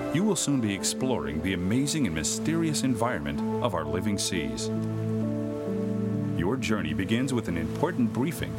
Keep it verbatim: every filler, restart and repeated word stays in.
You will soon be exploring the amazing and mysterious environment of our living seas. Your journey begins with an important briefing